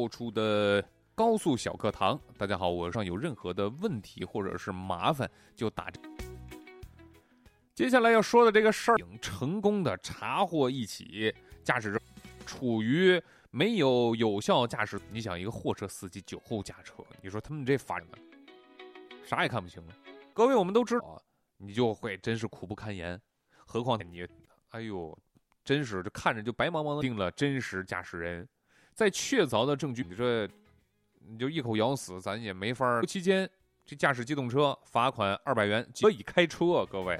播出的高速小课堂。大家好，我上有任何的问题或者是麻烦就打这。接下来要说的这个事儿，成功的查获一起驾驶证处于没有有效驾驶。你想一个货车司机酒后驾车，你说他们这法人呢，啥也看不清了。各位我们都知道，你就会真是苦不堪言。何况你，哎呦，真是这看着就白茫茫的定了真实驾驶人，在确凿的证据，你就一口咬死，咱也没法。期间，这驾驶机动车罚款200元，可以开车。各位，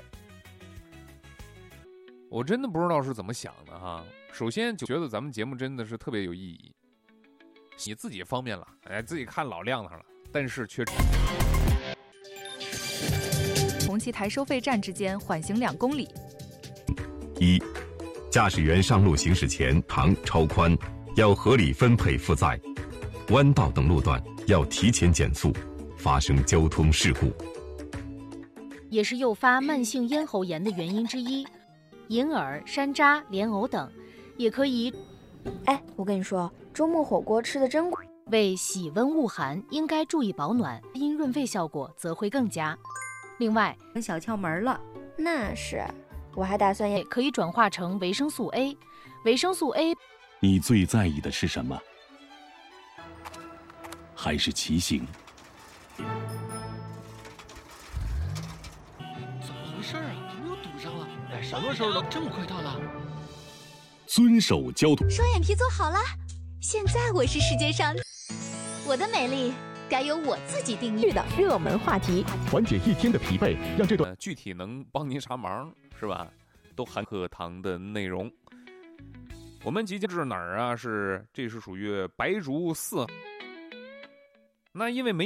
我真的不知道是怎么想的哈。首先就觉得咱们节目真的是特别有意义，你自己方面了，自己看老亮堂了，但是却。 红旗台收费站之间缓行2公里。 1. 驾驶员上路行驶前，塘超宽要合理分配负载，弯道等路段要提前减速，发生交通事故。 也是诱发慢性咽喉炎的原因之一。银耳、山楂、莲藕等，也可以。 我跟你说，周末火锅吃的真贵。 为喜温恶寒，应该注意保暖，因润肺效果则会更佳。另外， 小窍门了， 那是。我还打算也可以转化成维生素 A。维生素 A， 你最在意的是什么？还是骑行？ 怎么回事啊？怎么又堵上了？什么时候了？这么快到了？ 遵守交通。 双眼皮做好了，现在我是世界上，我的美丽该由我自己定义的热门话题， 缓解一天的疲惫，让这段具体能帮您啥忙是吧？都含课堂的内容。我们即将至哪儿啊？这是属于白竹4。那因为没